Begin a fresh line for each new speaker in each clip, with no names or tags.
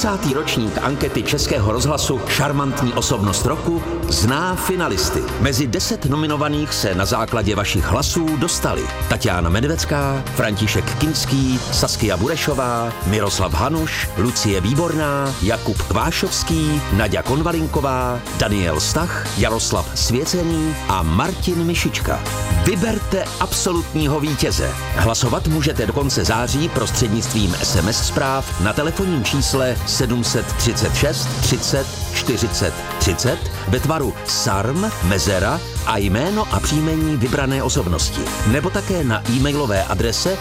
30. ročník ankety Českého rozhlasu Šarmantní osobnost roku zná finalisty. Mezi 10 nominovaných se na základě vašich hlasů dostali Tatiana Medvecká, František Kinský, Saskia Burešová, Miroslav Hanuš, Lucie Výborná, Jakub Kvášovský, Naďa Konvalinková, Daniel Stach, Jaroslav Svěcený a Martin Mišička. Vyberte absolutního vítěze. Hlasovat můžete do konce září prostřednictvím SMS zpráv na telefonním čísle 736 30 40 30 ve tvaru SARM, mezera a jméno a příjmení vybrané osobnosti. Nebo také na e-mailové adrese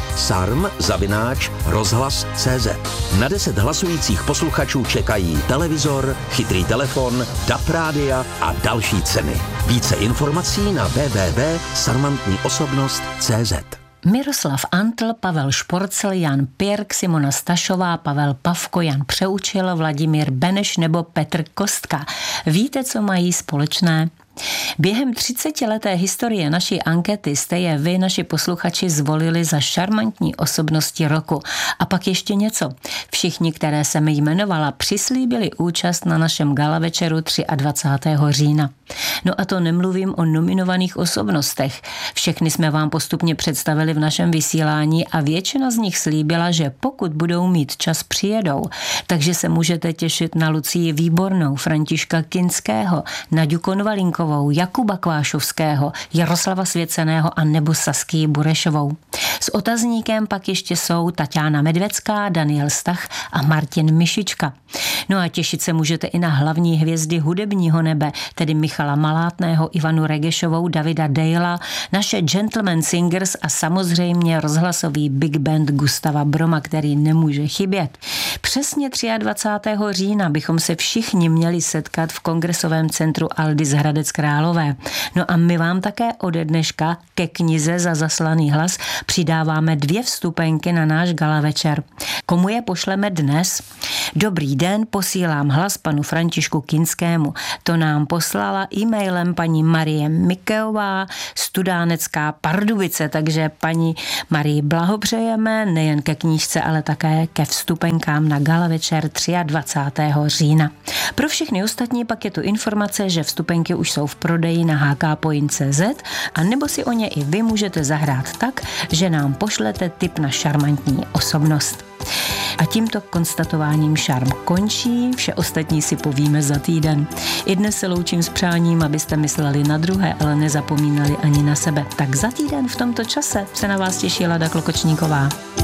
sarm@rozhlas.cz. Na 10 hlasujících posluchačů čekají televizor, chytrý telefon, DAB rádia a další ceny. Více informací na www.sarmantniosobnost.cz.
Miroslav Antl, Pavel Šporcel, Jan Pirk, Simona Stašová, Pavel Pavko, Jan Přeučil, Vladimír Beneš nebo Petr Kostka. Víte, co mají společné? Během 30leté historie naší ankety jste je vy, naši posluchači, zvolili za šarmantní osobnosti roku. A pak ještě něco. Všichni, které jsem jmenovala, přislíbili účast na našem gala večeru 23. října. No a to nemluvím o nominovaných osobnostech. Všechny jsme vám postupně představili v našem vysílání a většina z nich slíbila, že pokud budou mít čas, přijedou. Takže se můžete těšit na Lucii Výbornou, Františka Kinského, Naďu Konvalinkovou, Jakuba Kvášovského, Jaroslava Svěceného a nebo Saskii Burešovou. S otazníkem pak ještě jsou Tatiana Medvecká, Daniel Stach a Martin Mišička. No a těšit se můžete i na hlavní hvězdy hudebního nebe, tedy Michala Malátného, Ivanu Regešovou, Davida Dejla, naše Gentleman Singers a samozřejmě rozhlasový Big Band Gustava Broma, který nemůže chybět. Přesně 23. října bychom se všichni měli setkat v kongresovém centru Aldis Hradec Králové. No a my vám také ode dneška ke knize Za zaslaný hlas přidáváme 2 vstupenky na náš gala večer. Komu je pošleme dnes? Dobrý den, posílám hlas panu Františku Kinskému. To nám poslala e-mailem paní Marie Mikeová, Studánecká Pardubice, takže paní Marii blahopřejeme nejen ke knížce, ale také ke vstupenkám na gala večer 23. října. Pro všechny ostatní pak je tu informace, že vstupenky už jsou v prodeji na hkpoint.cz a nebo si o ně i vy můžete zahrát tak, že nám pošlete tip na šarmantní osobnost. A tímto konstatováním šarm končí, vše ostatní si povíme za týden. I dnes se loučím s přáním, abyste mysleli na druhé, ale nezapomínali ani na sebe. Tak za týden v tomto čase se na vás těší Lada Klokočníková.